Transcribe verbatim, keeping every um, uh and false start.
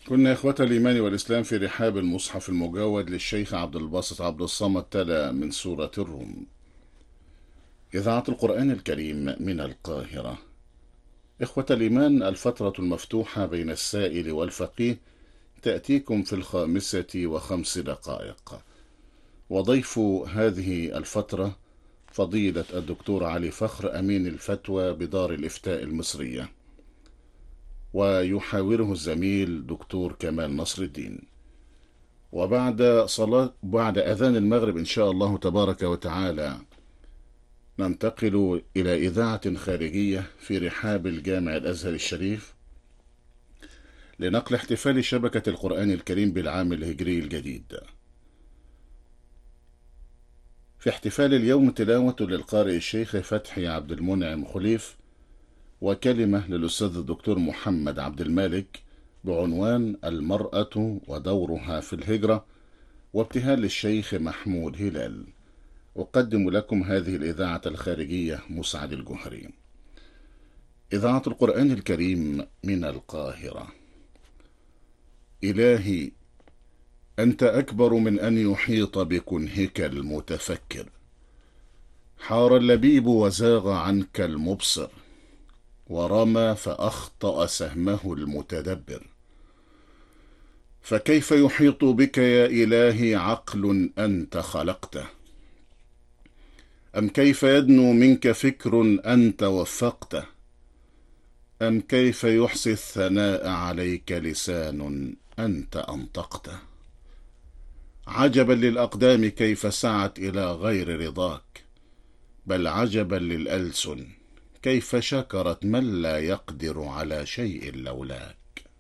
كنا إخوة الإيمان والإسلام في رحاب المصحف المجود للشيخ عبد الباسط عبد الصمد تلا من سورة الروم. إذاعة القرآن الكريم من القاهرة. إخوة الإيمان، الفترة المفتوحة بين السائل والفقيه تأتيكم في الخامسة وخمس دقائق، وضيف هذه الفترة فضيلة الدكتور علي فخر أمين الفتوى بدار الإفتاء المصرية، ويحاوره الزميل دكتور كمال نصر الدين. وبعد صلاة بعد أذان المغرب إن شاء الله تبارك وتعالى ننتقل إلى إذاعة خارجية في رحاب الجامع الأزهر الشريف لنقل احتفال شبكة القرآن الكريم بالعام الهجري الجديد. في احتفال اليوم تلاوة للقارئ الشيخ فتحي عبد المنعم خليف، وكلمة للأستاذ الدكتور محمد عبد المالك بعنوان المرأة ودورها في الهجرة، وابتهال للشيخ محمود هلال. أقدم لكم هذه الإذاعة الخارجية مسعد الجهري. إذاعة القرآن الكريم من القاهرة. إلهي، أنت أكبر من أن يحيط بكنهك المتفكر. حار اللبيب وزاغ عنك المبصر، ورمى فأخطأ سهمه المتدبر. فكيف يحيط بك يا إلهي عقل أنت خلقته؟ أم كيف يدنو منك فكر أنت وفقته؟ أم كيف يحصي الثناء عليك لسان أنت أنطقته؟ عجبا للأقدام كيف سعت إلى غير رضاك، بل عجبا للألسن كيف شكرت من لا يقدر على شيء لولاك.